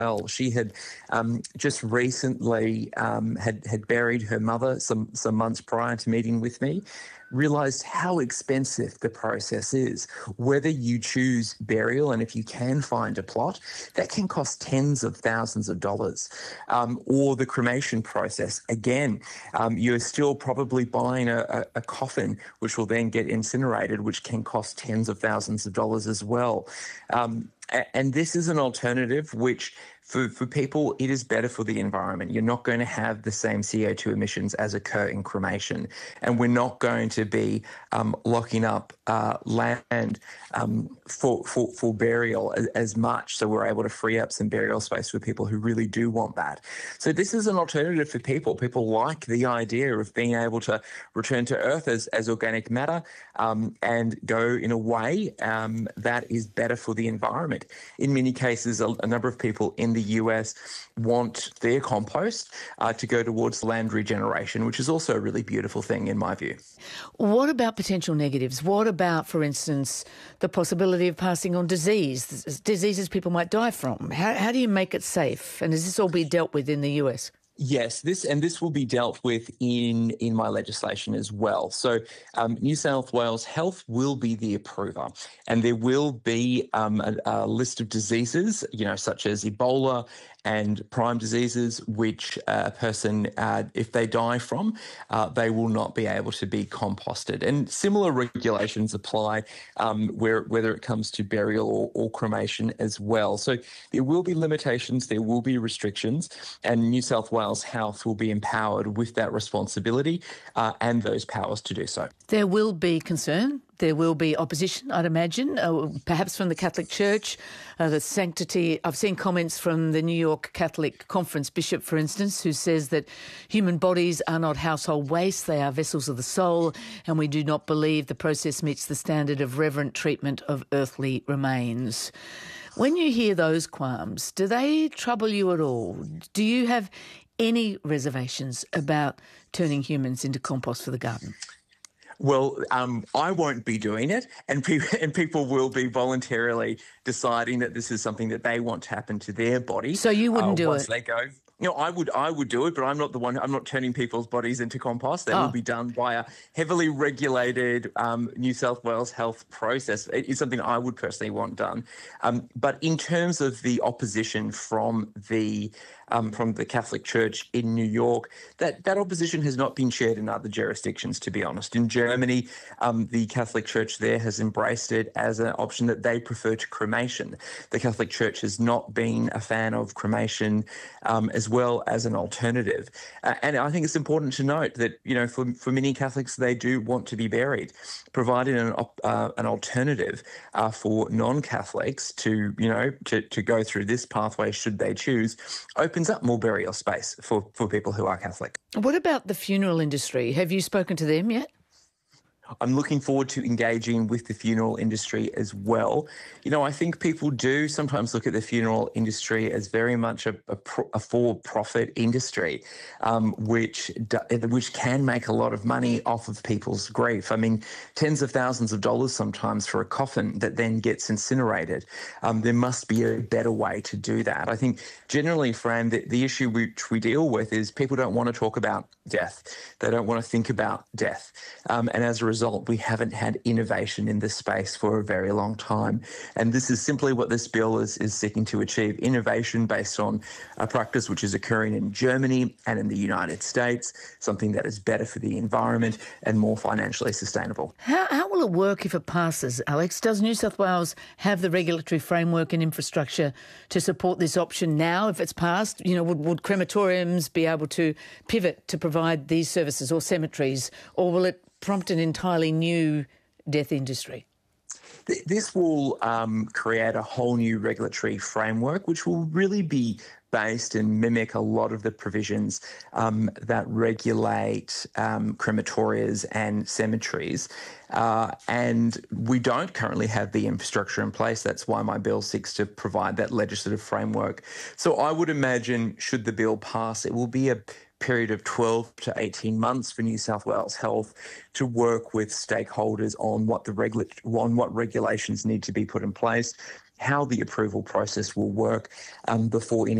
well. She had just recently had buried her mother some months prior to meeting with me, realised how expensive the process is. Whether you choose burial, and if you can find a plot, that can cost tens of thousands of dollars. Or the cremation process, again, you're still probably buying a coffin, which will then get incinerated, which can cost tens of thousands of dollars as well. And this is an alternative which, for people, it is better for the environment. You're not going to have the same CO2 emissions as occur in cremation. And we're not going to be locking up land for burial as much. So we're able to free up some burial space for people who really do want that. So this is an alternative for people. People like the idea of being able to return to Earth as organic matter and go in a way that is better for the environment. In many cases, a number of people in the US want their compost to go towards land regeneration, which is also a really beautiful thing in my view. What about potential negatives? What about, for instance, the possibility of passing on diseases people might die from? How do you make it safe? And does this all be dealt with in the US? Yes, this will be dealt with in my legislation as well. So New South Wales Health will be the approver, and there will be a list of diseases, such as Ebola and prime diseases, which a person, if they die from, they will not be able to be composted. And similar regulations apply whether it comes to burial or cremation as well. So there will be limitations, there will be restrictions, and New South Wales Health will be empowered with that responsibility and those powers to do so. There will be concern. There will be opposition, I'd imagine, perhaps from the Catholic Church, the sanctity. I've seen comments from the New York Catholic Conference Bishop, for instance, who says that human bodies are not household waste, they are vessels of the soul, and we do not believe the process meets the standard of reverent treatment of earthly remains. When you hear those qualms, do they trouble you at all? Do you have any reservations about turning humans into compost for the garden? Well, I won't be doing it, and people will be voluntarily deciding that this is something that they want to happen to their body. So you wouldn't do once it? They go. I would do it, but I'm not the one. I'm not turning people's bodies into compost. That will be done by a heavily regulated New South Wales Health process. It is something I would personally want done. But in terms of the opposition from the Catholic Church in New York, that opposition has not been shared in other jurisdictions, to be honest. In Germany, the Catholic Church there has embraced it as an option that they prefer to cremation. The Catholic Church has not been a fan of cremation as well as an alternative. And I think it's important to note that, for many Catholics, they do want to be buried. Providing an alternative for non-Catholics to go through this pathway, should they choose, opens up more burial space for people who are Catholic. What about the funeral industry? Have you spoken to them yet? I'm looking forward to engaging with the funeral industry as well. I think people do sometimes look at the funeral industry as very much a for-profit industry, which can make a lot of money off of people's grief. I mean, tens of thousands of dollars sometimes for a coffin that then gets incinerated. There must be a better way to do that. I think generally, Fran, the issue which we deal with is people don't want to talk about death. They don't want to think about death. And as a result, we haven't had innovation in this space for a very long time. And this is simply what this bill is seeking to achieve: innovation based on a practice which is occurring in Germany and in the United States, something that is better for the environment and more financially sustainable. How will it work if it passes, Alex? Does New South Wales have the regulatory framework and infrastructure to support this option now if it's passed? Would crematoriums be able to pivot to provide these services, or cemeteries, or will it prompt an entirely new death industry? This will create a whole new regulatory framework, which will really be based and mimic a lot of the provisions that regulate crematorias and cemeteries. And we don't currently have the infrastructure in place. That's why my bill seeks to provide that legislative framework. So I would imagine, should the bill pass, it will be a period of 12 to 18 months for New South Wales Health to work with stakeholders on what regulations need to be put in place, how the approval process will work before any